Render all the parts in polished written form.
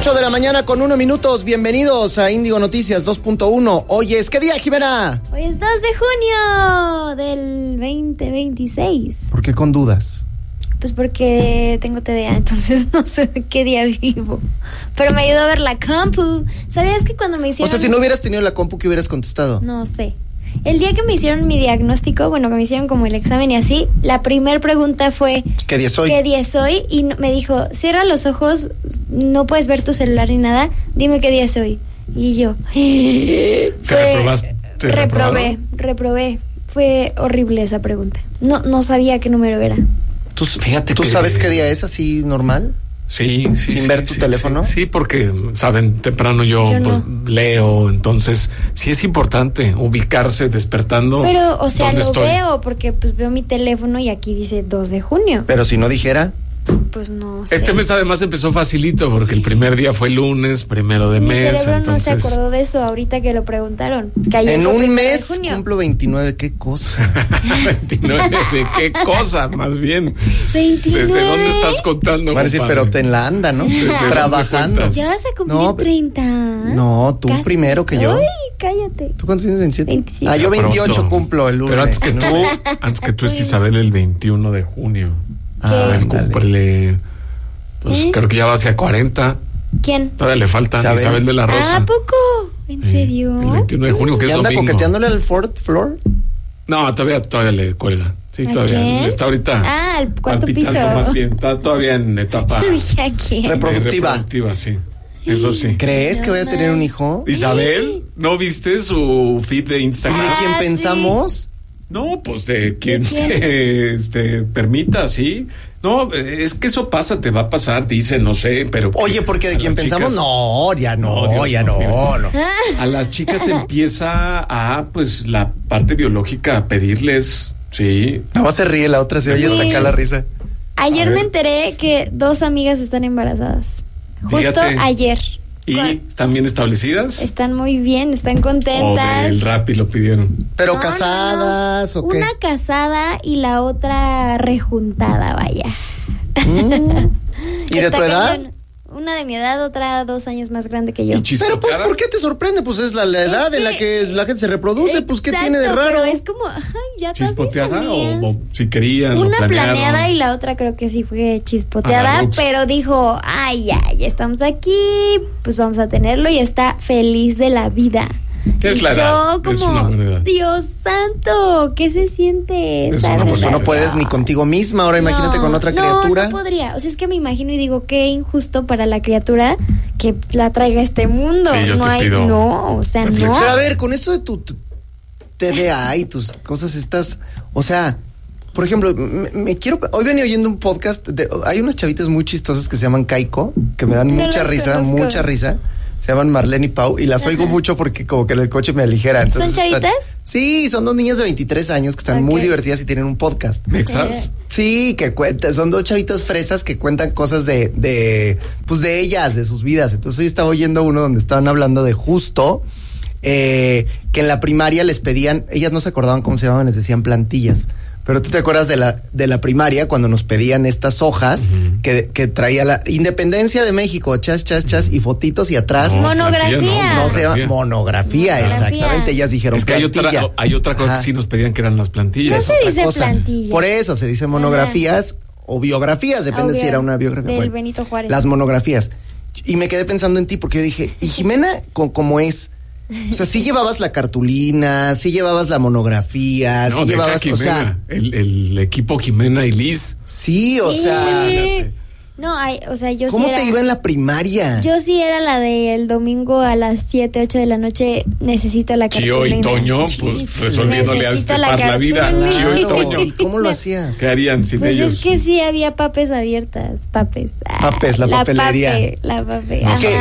8 de la mañana con 1 minuto. Bienvenidos a Índigo Noticias 2.1. Hoy es, ¿qué día, Jimena? Hoy es 2 de junio del 2026. ¿Por qué con dudas? Pues porque tengo TDA, entonces no sé de qué día vivo. Pero me ayudó a ver la compu. ¿Sabías que cuando me hicieron... O sea, si no hubieras tenido la compu, ¿qué hubieras contestado? No sé. El día que me hicieron mi diagnóstico, bueno, que me hicieron como el examen y así, la primera pregunta fue... ¿Qué día es hoy? ¿Qué día es hoy? Y me dijo, cierra los ojos, no puedes ver tu celular ni nada, dime qué día es hoy. Y yo... Reprobé. Fue horrible esa pregunta. No sabía qué número era. ¿Tú sabes qué día es así normal? Sí. ¿Sin ver tu teléfono? Sí, porque, saben, temprano yo no. Leo, entonces sí es importante ubicarse despertando. Pero, o sea, lo veo porque pues veo mi teléfono y aquí dice 2 de junio. Pero si no dijera... Pues no sé. Este mes además empezó facilito porque el primer día fue lunes, 1 de mes. Mi cerebro entonces... no se acordó de eso ahorita que lo preguntaron. Que en un mes cumplo 29, ¿qué cosa? 29, ¿de qué cosa? Más bien. 29. ¿Desde dónde estás contando? Van a decir, pero te en la anda, ¿no? ¿Ya Trabajando. vas a cumplir 30? No, tú casi. Primero que yo. Ay, cállate. ¿Tú cuántos tienes? 27. 27. Ah, yo 28 Pronto. Cumplo el lunes. Pero antes que tú es Isabel el 21 de junio. Cúmplele. Pues creo que ya va hacia 40. ¿Quién? Todavía le faltan Isabel de la Rosa. ¿A poco? ¿En serio? El 21 de junio, que ¿Y es anda domingo. coqueteándole al fourth floor? No, todavía le cuelga. Sí, ¿A todavía. quién? Está ahorita. Al cuarto piso. Más bien, está todavía en etapa Dije, ¿a quién? Reproductiva, sí. Eso sí. ¿Crees que voy a tener un hijo? Isabel, ¿no viste su feed de Instagram? ¿Y de quién pensamos? No, pues de quien se permita, sí. No, es que eso pasa, te va a pasar, dice, no sé, pero... Oye, porque de quién pensamos, no. A las chicas empieza a, pues, la parte biológica a pedirles, sí. No, se ríe la otra, se oye hasta acá la risa. Ayer me enteré que 2 amigas están embarazadas. Justo ayer. ¿Y están bien establecidas? Están muy bien, están contentas. O del Rappi lo pidieron. ¿Pero casadas o qué? Una casada y la otra rejuntada, vaya. ¿Y de tu edad? Una de mi edad, otra 2 años más grande que yo. Pero pues, ¿por qué te sorprende? Pues es la edad en la que la gente se reproduce. Pues, ¿qué tiene de raro? Pero es como, ay, ya ¿Chispoteada o si querían? Una planeada y la otra creo que sí fue chispoteada, pero dijo, ay, ya estamos aquí, pues vamos a tenerlo y está feliz de la vida. Es la edad. Yo como, es una buena edad. Dios santo, ¿qué se siente? Pues tú no puedes ni contigo misma, ahora imagínate con otra criatura. No podría, o sea, es que me imagino y digo, qué injusto para la criatura que la traiga a este mundo. Sí, yo te pido no. Pero a ver, con eso de tu TDA y tus cosas estas, o sea, por ejemplo, hoy venía oyendo un podcast hay unas chavitas muy chistosas que se llaman Kaiko, que me dan mucha risa. Se llaman Marlene y Pau y las oigo mucho porque como que en el coche me aligera. Entonces, ¿son chavitas? Sí, son 2 niñas de 23 años que están muy divertidas y tienen un podcast. ¿Mexas? Sí, que cuentan, son 2 chavitas fresas que cuentan cosas de ellas, de sus vidas. Entonces hoy estaba oyendo uno donde estaban hablando de justo que en la primaria les pedían, ellas no se acordaban cómo se llamaban, les decían plantillas. Pero tú te acuerdas de la primaria cuando nos pedían estas hojas que traía la Independencia de México, chas, y fotitos y atrás. Monografía. No se llama monografía, exactamente. Ellas dijeron es que hay otra cosa que sí nos pedían que eran las plantillas. No se dice plantilla. Por eso se dice monografías o biografías, depende si era una biografía. Del Benito Juárez. Las monografías. Y me quedé pensando en ti porque yo dije, ¿y Jimena cómo es? O sea, sí llevabas la cartulina, sí llevabas la monografía, sí llevabas, Jimena, o sea, el equipo Jimena y Liz. Sí, o sea, no, o sea, yo ¿cómo sí te iba en la primaria? Yo sí era la del domingo a las 7, 8 de la noche, necesito la cartulina. Chío y Toño, pues resolviéndole a la vida. Chío y Toño. ¿Y cómo lo hacías? ¿Qué harían sin pues ellos? Es que sí había papes abiertas, papes, la papelería. La pape.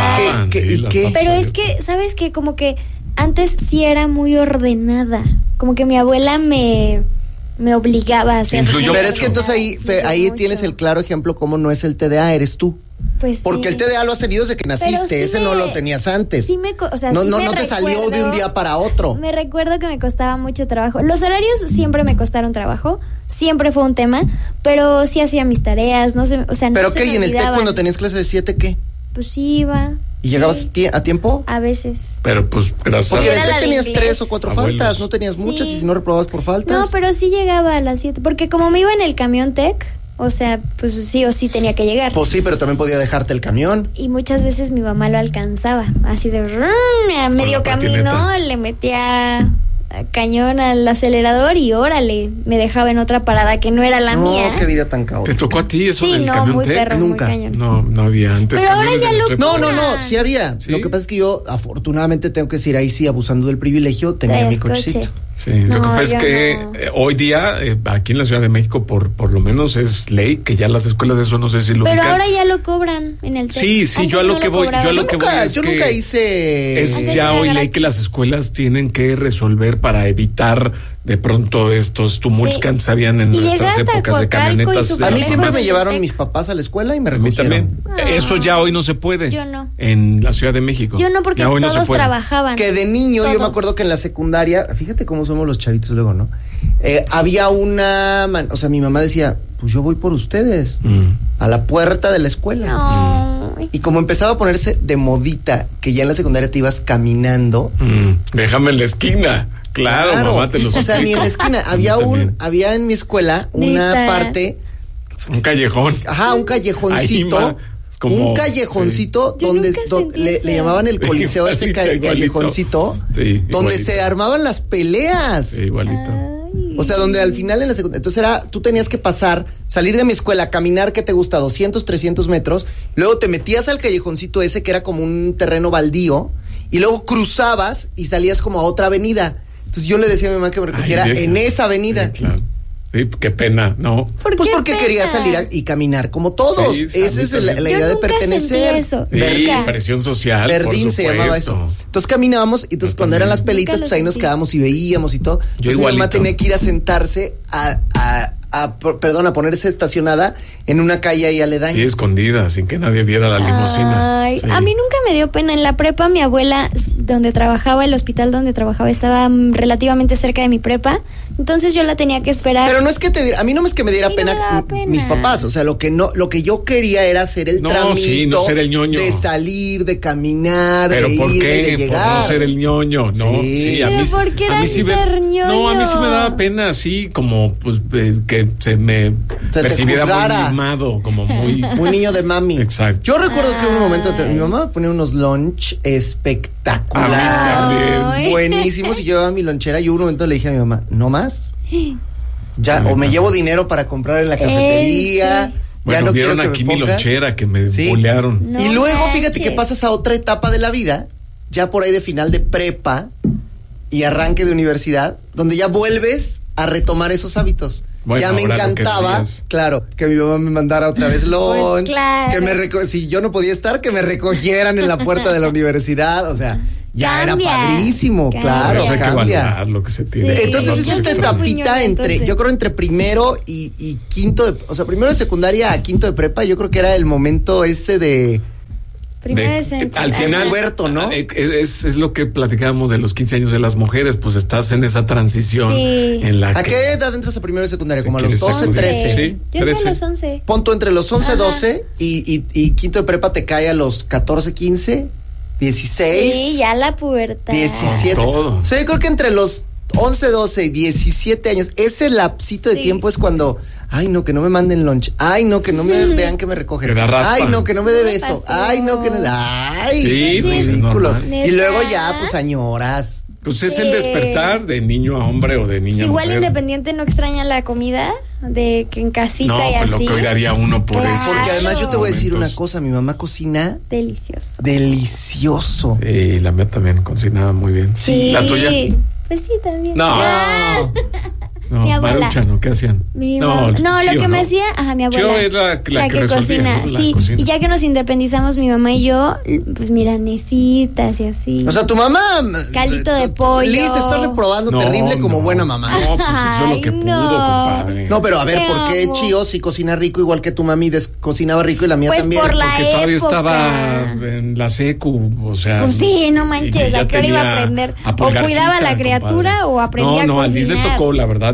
¿Qué? Pero es que, ¿sabes qué? Como que antes sí era muy ordenada. Como que mi abuela me obligaba a hacer. Pero es que entonces ahí tienes el claro ejemplo cómo no es el TDA, eres tú. Pues porque el TDA lo has tenido desde que naciste, ese no lo tenías antes. Sí no te salió de un día para otro. Me recuerdo que me costaba mucho trabajo. Los horarios siempre me costaron trabajo, siempre fue un tema, pero sí hacía mis tareas, no sé, o sea, no ¿pero se qué? me ¿Y en el TEC olvidaban. cuando tenías clase de 7 qué? pues iba. ¿Y llegabas a tiempo? A veces. Pero pues gracias Porque Era en el la TEC de tenías inglés. 3 o 4 Abuelos. faltas, no tenías muchas, y si no reprobabas por faltas. No, pero sí llegaba a las 7. Porque como me iba en el camión TEC, o sea, pues sí o sí tenía que llegar. Pues sí, pero también podía dejarte el camión. Y muchas veces mi mamá lo alcanzaba. Así de a medio camino patineta. le metía cañón al acelerador y órale, me dejaba en otra parada que no era la mía. No, qué vida tan ¿Te caótica. tocó a ti eso Sí, del no, camión muy TEC? perro, Nunca. muy cañón. No había antes. Pero ahora camiones ya en lo- nuestra época. No, sí había. ¿Sí? Lo que pasa es que yo, afortunadamente, tengo que decir, ahí sí, abusando del privilegio, tenía Traes mi cochecito. coche. Sí, lo No, que pasa es yo que no. hoy día, aquí en la Ciudad de México, por lo menos es ley que ya las escuelas de eso no sé si lo Pero ubican. ahora ya lo cobran en el TEC. Sí, sí, yo a Antes lo no que voy, cobraban. yo a lo Yo que nunca, voy es yo que nunca hice... es Antes ya era hoy ley gratis. que las escuelas tienen que resolver para evitar de pronto estos tumultos Sí. que antes habían en Y nuestras llegaste a épocas de Coacalco y camionetas. súper A mí lejos siempre me del llevaron TEC. mis papás a la escuela y me A mí recogieron. también. Eso ya hoy no se puede. Yo no. En la Ciudad de México. Yo no, porque Ya hoy no se todos puede. trabajaban. Que de niño, yo me Todos. acuerdo que en la secundaria, fíjate cómo somos los chavitos luego, ¿no? Había o sea, mi mamá decía, pues yo voy por ustedes, a la puerta de la escuela. No. Y como empezaba a ponerse de modita, que ya en la secundaria te ibas caminando. Déjame en la esquina. Claro, mamá, te los O sea, ni en la esquina. Había en mi escuela una Neta. parte, un callejón. un callejoncito. Ahí, ma, es como- un callejoncito sí. Yo donde nunca sentí le eso. llamaban el coliseo, ese Igualito. callejoncito, Sí, donde igualito. se armaban las peleas. Sí, igualito. Ay. O sea, donde al final en la secundaria, entonces tú tenías que salir de mi escuela, caminar, ¿qué te gusta? 200, 300 metros, luego te metías al callejoncito ese que era como un terreno baldío, y luego cruzabas y salías como a otra avenida. Entonces yo le decía a mi mamá que me recogiera Ay, vieja. en esa avenida. Sí, claro. Sí, qué pena, ¿no? ¿Por Pues qué porque pena? quería salir y caminar como todos. Sí, a Esa mí es también. la Yo idea de nunca pertenecer. sentí eso. Sí, Nunca. presión social. Verdín por se llamaba supuesto. eso. Entonces caminábamos y entonces Yo cuando eran las también. pelitas, Nunca pues lo ahí nos sentí. quedábamos y veíamos y todo. Entonces mi mamá igualito. tenía que ir a sentarse a ponerse estacionada en una calle ahí aledaña. Sí, escondida, sin que nadie viera la limusina. Ay, Sí. a mí nunca me dio pena. En la prepa, mi abuela, donde trabajaba, el hospital donde trabajaba, estaba relativamente cerca de mi prepa. Entonces yo la tenía que esperar. Pero no es que a mí no es que me diera Sí, no pena, me daba pena. mis papás, o sea, lo que yo quería era hacer el No, tramito sí, no ser el ñoño. de salir, de caminar, ¿Pero de por ir, qué? de Por llegar. no ser el ñoño, ¿no? Sí. a ¿Pero mí, por qué a mí era sí ser No, a mí sí me ñoño? daba pena, así como, pues, que se me te percibiera juzgara. muy mimado, como muy... Un niño de mami. Exacto. Yo recuerdo que hubo un momento Ay. mi mamá ponía unos lunch espectaculares, A mí también. Ay. buenísimos, y yo llevaba mi lonchera y hubo un momento le dije a mi mamá, no más. Ya, o me llevo dinero para comprar en la cafetería. sí. Ya Bueno, no quiero vieron que aquí me mi pongas. lonchera que me Sí. bulearon. No y luego fíjate que manches. pasas a otra etapa de la vida, ya por ahí de final de prepa y arranque de universidad, donde ya vuelves a retomar esos hábitos. Bueno, ya me ahora lo que encantaba, hacías. claro, que mi mamá me mandara otra vez lunch, claro. que si yo no podía estar, que me recogieran en la puerta de la universidad, o sea, ya Cambia, era padrísimo, cambia. Por claro, eso hay que cambia. valorar lo que se tiene. Sí. Entonces Lo es que se esta extraña. fui etapita ñoña, entre, entonces. yo creo entre primero y quinto de, o sea, primero de secundaria a quinto de prepa, yo creo que era el momento ese de Primero De- es en- al final, Huerto, ¿no? Es lo que platicábamos de los 15 años de las mujeres, pues estás en esa transición Sí. en la ¿A que... qué edad entras a primero de secundaria? Como a los ¿Quieres 12, sacudir? 13. Sí. Yo entré a 13. los 11. Pon tú entre los 11, Ajá. 12 y quinto de prepa te cae a los 14, 15, 16, Sí, ya la puerta. 17. Con todo. O sea, yo creo que entre los 11, 12 y 17 años, ese lapsito de Sí. tiempo es cuando, ay, no, que no me manden lunch, ay, no, que no me vean que me recogen, Que da raspa. ay, no, que no me dé No me beso, pasó. ay, no, que no, ay, Sí, pues es ridículos. normal. Y luego ¿Neta? ya, pues, añoras. Pues es Sí. el despertar de niño a hombre o de niña a Igual mujer. independiente no extraña la comida de que en casita No, y pues lo así. que hoy daría uno por Claro. eso. Porque además yo te voy a decir Momentos. una cosa, mi mamá cocina Delicioso. delicioso. Y la mía también cocinaba muy bien. Sí. ¿La tuya? Pues sí, también. No. Ah, No, Mi abuela. Maruchan, ¿qué hacían? mi mamá. No, lo Chío, que me ¿no? hacía, mi abuela. Chío es la que resolvía, cocina, ¿no? La sí. cocina. Y ya que nos independizamos, mi mamá y yo, pues milanesitas y así. O sea, tu mamá... Caldito de pollo. Liz, estás reprobando No, terrible como no. buena mamá. No, pues hizo lo que Ay, pudo, no. compadre. No, pero a ver, Te ¿por qué amo. Chío sí cocina rico igual que tu mami cocinaba rico y la mía Pues también? por la Porque todavía época. estaba en la secu, o sea... Pues sí, no y manches, ya ¿a qué hora iba a tenía aprender? a ¿O cuidaba a la Pulgarcita, criatura compadre. o aprendía a No, a Liz le cocinar? tocó, la verdad,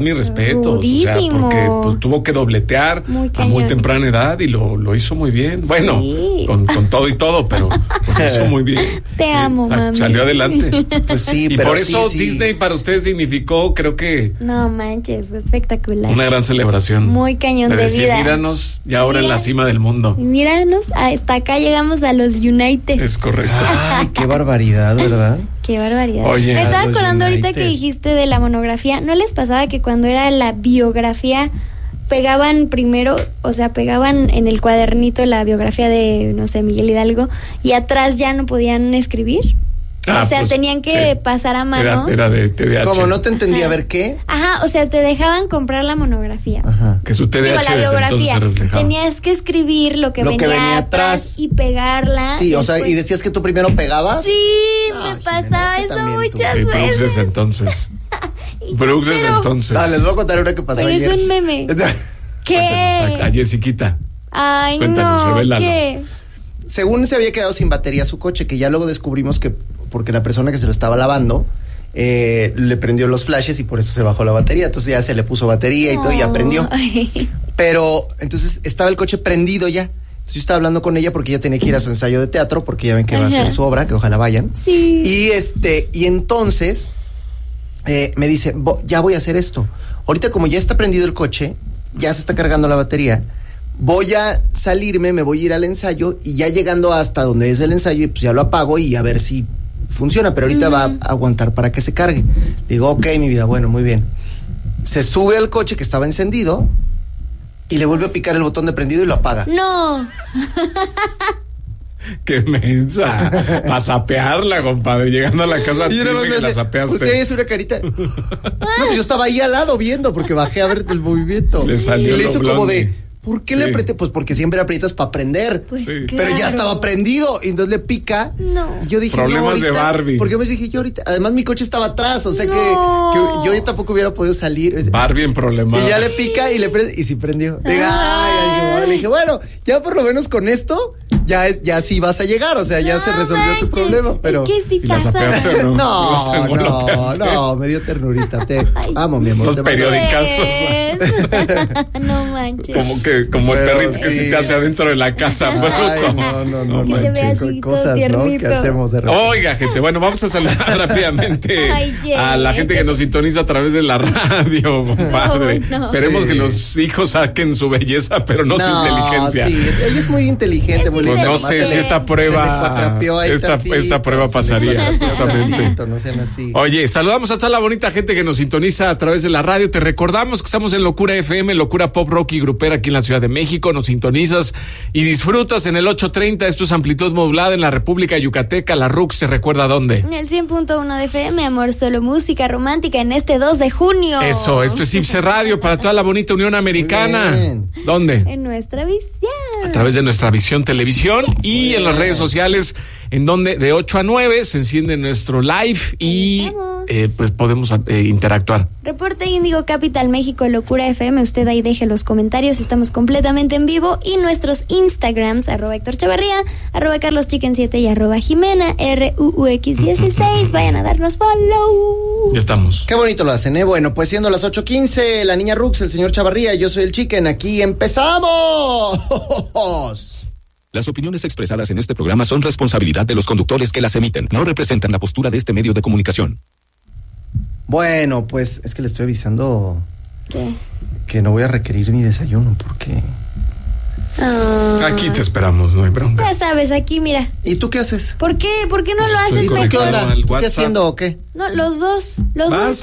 mis respetos. Rudísimo. O sea, porque pues, tuvo que dobletear a muy temprana edad y lo hizo muy bien. Bueno, sí. con todo y todo, pero lo hizo muy bien. Te amo, mami. Salió adelante. Pues sí, y pero por eso sí. Disney para ustedes significó, creo que... No manches, fue espectacular. Una gran celebración. Muy cañón de decir, vida. Míranos, ya ahora en la cima del mundo. Míranos, hasta acá llegamos a los United. Es correcto. Ay, qué barbaridad, ¿verdad? Qué barbaridad. Oye, me estaba acordando ahorita United. que dijiste de la monografía. ¿No les pasaba que cuando era la biografía pegaban primero, o sea, pegaban en el cuadernito la biografía de, no sé, Miguel Hidalgo y atrás ya no podían escribir? O sea, pues, tenían que pasar a mano. Era de TDAH. Como no te entendía, a ver qué. Ajá, o sea, te dejaban comprar la monografía. Ajá. Que su TDAH Digo, la desde entonces biografía. se reflejaba. Tenías que escribir lo que venía atrás y pegarla. Sí, o sea, después. y decías que tú primero pegabas. Sí, Ah, me Jimena, pasaba es que eso también tú. muchas Y veces. Brooks desde entonces. Y yo, Brooks desde pero- entonces. Ah, les voy a contar una que pasó Pero ayer. es un meme. Cuéntanos, ¿Qué? a Jessiquita. Ay, Cuéntanos, no, revélalo. ¿qué? Según se había quedado sin batería su coche, que ya luego descubrimos que porque la persona que se lo estaba lavando le prendió los flashes y por eso se bajó la batería. Entonces ya se le puso batería y todo y ya prendió. Ay. Pero entonces estaba el coche prendido ya. Entonces yo estaba hablando con ella porque ella tenía que ir a su ensayo de teatro porque ya ven que va a Ajá. hacer su obra, que ojalá vayan. Sí. Y entonces me dice, ya voy a hacer esto. Ahorita como ya está prendido el coche, ya se está cargando la batería, voy a salirme, me voy a ir al ensayo y ya llegando hasta donde es el ensayo, pues ya lo apago y a ver si funciona, pero ahorita va a aguantar para que se cargue. Digo, ok, mi vida, bueno, muy bien. Se sube al coche que estaba encendido y le vuelve a picar el botón de prendido y lo apaga. No. Qué mensa. Para sapearla, compadre. Llegando a la casa, Y yo nada más dime que me la hace, sapeaste. usted es una carita. No, pues yo estaba ahí al lado viendo porque bajé a ver el movimiento. Le salió y le lo hizo como blondie. de, ¿por qué le Sí. apreté? Pues porque siempre aprietas para prender. Pues Sí. claro. Pero ya estaba prendido. Y entonces le pica. No. Y yo dije, Problemas no, de ahorita, Barbie. Porque me dije, yo ahorita. Además, mi coche estaba atrás. O sea No. que yo tampoco hubiera podido salir. Barbie en problemas. Y ya le pica y le prende. Y sí prendió. Le dije, bueno, ya por lo menos con esto, ya sí vas a llegar. O sea, ya se resolvió tu manches. problema. Pero. Es que sí ¿Y la pasa. sapeaste o no? No, me dio ternurita. Te Ay. amo, mi amor. Los te mando- periodicazos. No manches. Como el Pero perrito que sí. se te hace adentro de la casa. Ay, no, Que te manches. veas así todo Cosas, ¿no? tiernito. Que hacemos de repente. Oiga, gente, bueno, vamos a saludar rápidamente Ay, Jenny. a la gente que nos sintoniza a través de la radio, compadre. No. Esperemos Sí. que los hijos saquen su belleza, pero no su inteligencia. Sí, ella es muy inteligente, Es muy Pues lista. no nomás sé se si le- esta se le prueba, cuatrapeó ahí tantito, esta prueba se le pasaría, cuatrapeó justamente. tantito, no sean así. Oye, saludamos a toda la bonita gente que nos sintoniza a través de la radio. Te recordamos que estamos en Locura FM, Locura Pop Rock y Grupera aquí en la Ciudad de México. Nos sintonizas y disfrutas en el 830. Esto es amplitud modulada en la República Yucateca. La RUC se recuerda dónde. En el 100.1 de FM, amor, solo música romántica en este 2 de junio. Eso, esto es IPSE Radio para toda la bonita Unión Americana. Muy bien. ¿Dónde? En nuestra visión. A través de nuestra Visión Televisión y en las redes sociales, en donde de 8 a 9 se enciende nuestro live y estamos. pues podemos interactuar. Reporte Índigo Capital México, Locura FM. Usted ahí deje los comentarios. Estamos completamente en vivo. Y nuestros Instagrams, @Héctor Chavarría, @CarlosChicken7 y @Jimena RUUX16. Vayan a darnos follow. Ya estamos. Qué bonito lo hacen, ¿eh? Bueno, pues siendo las 8:15, la niña Rux, el señor Chavarría, yo soy el Chicken, aquí empezamos. Las opiniones expresadas en este programa son responsabilidad de los conductores que las emiten. No representan la postura de este medio de comunicación. Bueno, pues es que le estoy avisando ¿Qué? que no voy a requerir mi desayuno porque... Aquí te esperamos, no hay bronca. Ya sabes, aquí mira. ¿Y tú qué haces? ¿Por qué? ¿Por qué no lo Estoy haces ¿Y tú mejor? qué onda? al ¿Tú qué WhatsApp. haciendo o qué? No, los dos. Los ¿Vas? dos